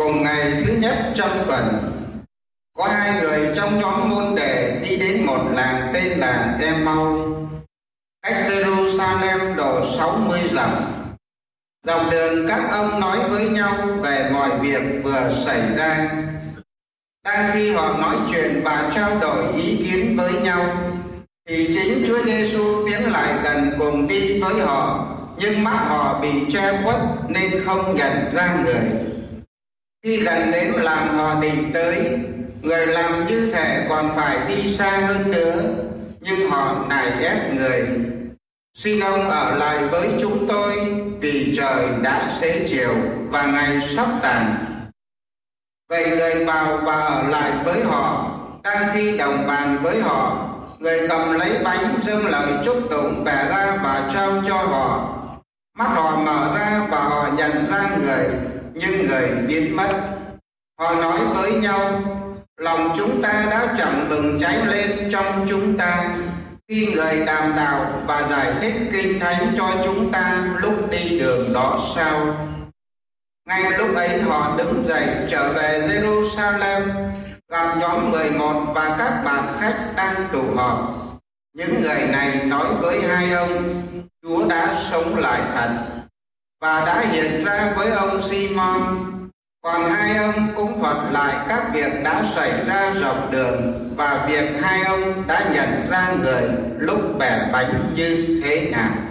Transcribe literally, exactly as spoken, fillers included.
Cùng ngày thứ nhất trong tuần, có hai người trong nhóm môn đệ đi đến một làng tên là Em-mau, cách Jerusalem độ sáu mươi dặm. Dọc đường các ông nói với nhau về mọi việc vừa xảy ra. Đang khi họ nói chuyện và trao đổi ý kiến với nhau, thì chính Chúa Giêsu tiến lại gần cùng đi với họ, nhưng mắt họ bị che khuất nên không nhận ra người. Khi gần đến làng họ định tới, người làm như thể còn phải đi xa hơn nữa, nhưng họ nài ép người: "Xin ông ở lại với chúng tôi, vì trời đã xế chiều và ngày sắp tàn." Vậy người vào và ở lại với họ. Đang khi đồng bàn với họ, người cầm lấy bánh dâng lời chúc tụng bẻ ra và trao cho họ. Mắt họ mở ra và họ nhận ra người, nhưng người biến mất. Họ nói với nhau: "Lòng chúng ta đã chẳng bừng cháy lên trong chúng ta khi người đàm đạo và giải thích kinh thánh cho chúng ta lúc đi đường đó sao?" Ngay lúc ấy họ đứng dậy trở về Jerusalem, gặp nhóm mười một và các bạn khách đang tụ họp. Những người này nói với hai ông: "Chúa đã sống lại thật và đã hiện ra với ông Simon." Còn hai ông cũng thuật lại các việc đã xảy ra dọc đường và việc hai ông đã nhận ra người lúc bẻ bánh như thế nào.